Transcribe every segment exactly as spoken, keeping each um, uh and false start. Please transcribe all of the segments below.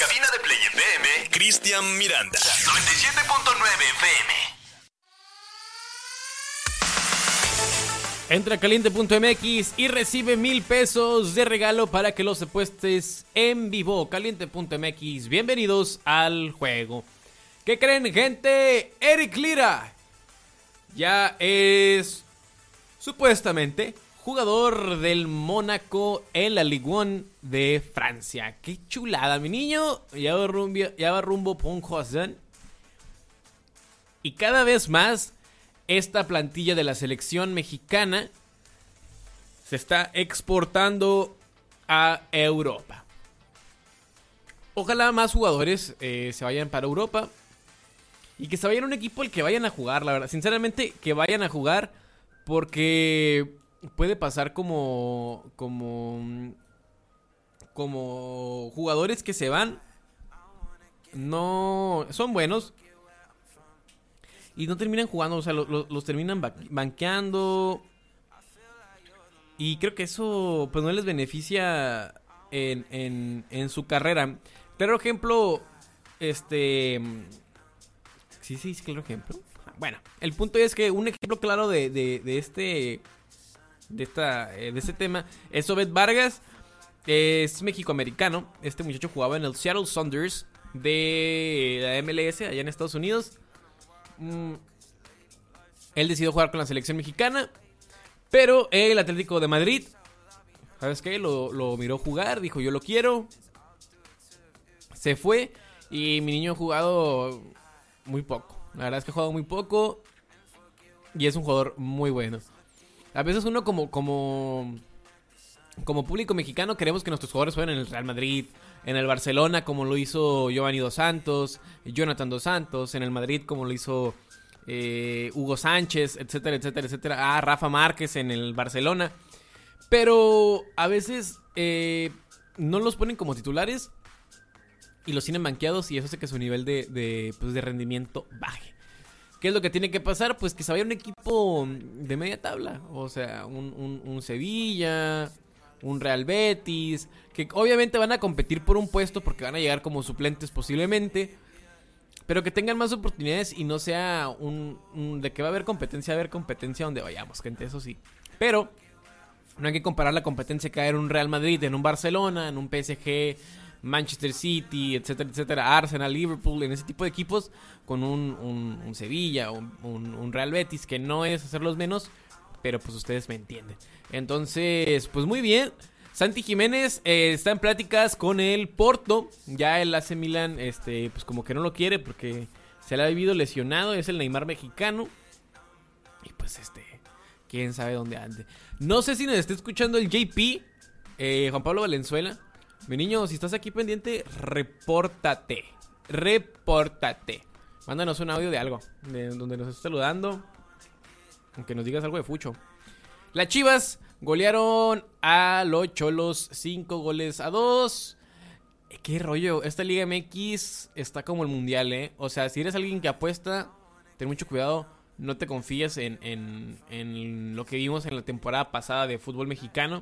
cabina de Play F M, Cristian Miranda. noventa y siete punto nueve F M. Entra a caliente punto m x y recibe mil pesos de regalo para que los apuestes en vivo. caliente punto m x, bienvenidos al juego. ¿Qué creen, gente? Eric Lira ya es supuestamente jugador del Mónaco en la Ligue uno de Francia. ¡Qué chulada! Mi niño ya va rumbo, ya va rumbo por un croissant. Y cada vez más esta plantilla de la selección mexicana se está exportando a Europa. Ojalá más jugadores eh, se vayan para Europa y que se vayan a un equipo al que vayan a jugar, la verdad. Sinceramente, que vayan a jugar, porque puede pasar como como como jugadores que se van, no son buenos y no terminan jugando, o sea, los, los, los terminan banqueando, y creo que eso pues no les beneficia en, en, en su carrera. Claro ejemplo, este sí, sí, sí, claro ejemplo. Bueno, el punto es que un ejemplo claro de, de, de este de esta de este tema es Obed Vargas. Es mexicoamericano. Este muchacho jugaba en el Seattle Sounders de la M L S allá en Estados Unidos. Mm, él decidió jugar con la selección mexicana, pero el Atlético de Madrid, ¿sabes qué? Lo, lo miró jugar, dijo yo lo quiero. Se fue y mi niño ha jugado muy poco. La verdad es que ha jugado muy poco y es un jugador muy bueno. A veces uno como como como público mexicano queremos que nuestros jugadores jueguen en el Real Madrid, en el Barcelona como lo hizo Giovanni Dos Santos, Jonathan Dos Santos, en el Madrid como lo hizo eh, Hugo Sánchez, etcétera, etcétera, etcétera. Ah, Rafa Márquez en el Barcelona. Pero a veces eh, no los ponen como titulares y los tienen banqueados, y eso hace que su nivel de, de, pues de rendimiento baje. ¿Qué es lo que tiene que pasar? Pues que se vaya un equipo de media tabla. O sea, un, un, un Sevilla, un Real Betis, que obviamente van a competir por un puesto porque van a llegar como suplentes posiblemente, pero que tengan más oportunidades y no sea un, un de que va a haber competencia, va a haber competencia donde vayamos, gente, eso sí. Pero no hay que comparar la competencia que hay en un Real Madrid, en un Barcelona, en un P S G, Manchester City, etcétera, etcétera, Arsenal, Liverpool, en ese tipo de equipos, con un, un, un Sevilla, un, un, un Real Betis, que no es hacerlos menos, pero pues ustedes me entienden. Entonces, pues muy bien. Santi Jiménez eh, está en pláticas con el Porto. Ya el A C Milan, este, pues como que no lo quiere porque se le ha vivido lesionado. Es el Neymar mexicano. Y pues este, quién sabe dónde ande. No sé si nos está escuchando el J P, eh, Juan Pablo Valenzuela. Mi niño, si estás aquí pendiente, repórtate. Repórtate. Mándanos un audio de algo, de donde nos estés saludando, aunque nos digas algo de fucho. Las Chivas golearon a los Cholos cinco goles a dos. ¿Qué rollo? Esta Liga M X está como el mundial, ¿eh? O sea, si eres alguien que apuesta, ten mucho cuidado. No te confíes en, en, en lo que vimos en la temporada pasada de fútbol mexicano,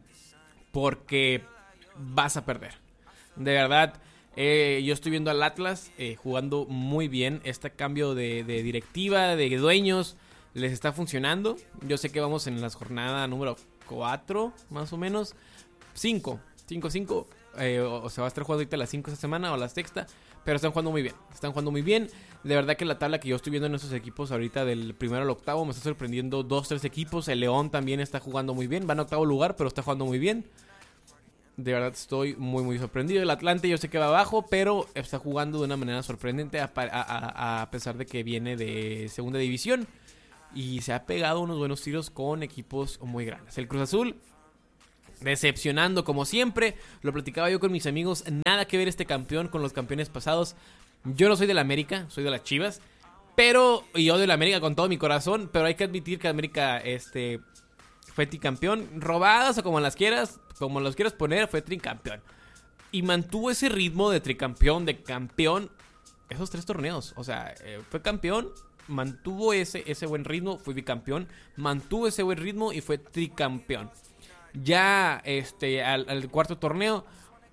porque vas a perder. De verdad, eh, yo estoy viendo al Atlas eh, jugando muy bien. Este cambio de, de directiva, de dueños, les está funcionando. Yo sé que vamos en la jornada número cuatro, más o menos. cinco, cinco, cinco. Eh, o, o se va a estar jugando ahorita las cinco esta semana o la sexta. Pero están jugando muy bien. Están jugando muy bien. De verdad que la tabla que yo estoy viendo en esos equipos ahorita, del primero al octavo, me está sorprendiendo dos, tres equipos. El León también está jugando muy bien. Va en octavo lugar, pero está jugando muy bien. De verdad estoy muy muy sorprendido. El Atlante yo sé que va abajo, pero está jugando de una manera sorprendente, a, a, a, a pesar de que viene de segunda división. Y se ha pegado unos buenos tiros con equipos muy grandes. El Cruz Azul, decepcionando como siempre. Lo platicaba yo con mis amigos. Nada que ver este campeón con los campeones pasados. Yo no soy del América, soy de las Chivas. Pero, y odio la América con todo mi corazón. Pero hay que admitir que América este, fue tricampeón. Robadas o como las quieras, como los quieras poner, fue tricampeón. Y mantuvo ese ritmo de tricampeón, de campeón, esos tres torneos. O sea, eh, fue campeón, mantuvo ese, ese buen ritmo, fue bicampeón, mantuvo ese buen ritmo y fue tricampeón. Ya este al, al cuarto torneo,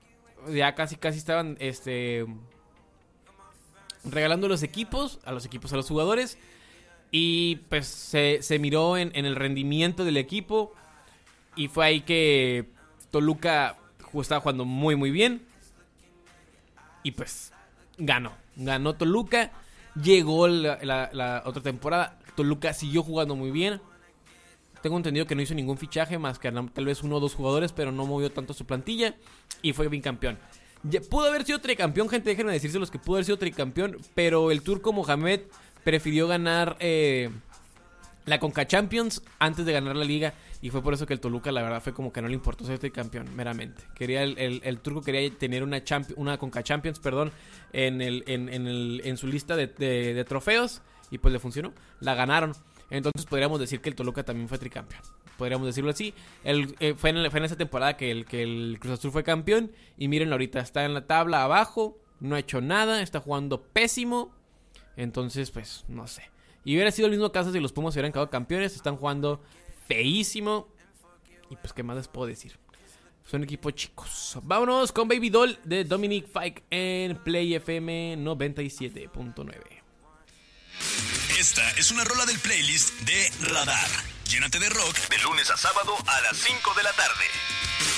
ya casi casi estaban este regalando los equipos, a los equipos a los jugadores. Y pues se, se miró en, en el rendimiento del equipo. Y fue ahí que Toluca estaba jugando muy muy bien. Y pues ganó. Ganó Toluca. Llegó la, la, la otra temporada. Toluca siguió jugando muy bien. Tengo entendido que no hizo ningún fichaje más que tal vez uno o dos jugadores, pero no movió tanto su plantilla y fue bicampeón. Pudo haber sido tricampeón, gente, déjenme decírselos que pudo haber sido tricampeón, pero el turco Mohamed prefirió ganar eh, la Conca Champions antes de ganar la liga, y fue por eso que el Toluca, la verdad, fue como que no le importó ser tricampeón, meramente. Quería el, el, el turco quería tener una, champ- una Conca Champions, perdón, en, el, en, en, el, en su lista de, de, de trofeos, y pues le funcionó, la ganaron. Entonces podríamos decir que el Toluca también fue tricampeón. Podríamos decirlo así. El, eh, fue, en, fue en esa temporada que el, que el Cruz Azul fue campeón. Y miren, ahorita está en la tabla abajo. No ha hecho nada. Está jugando pésimo. Entonces, pues, no sé. Y hubiera sido el mismo caso si los Pumas hubieran quedado campeones. Están jugando feísimo. Y pues, ¿qué más les puedo decir? Son equipos chicos. Vámonos con Baby Doll de Dominic Fike en Play F M noventa y siete punto nueve. Esta es una rola del playlist de Radar. Llénate de rock de lunes a sábado a las cinco de la tarde.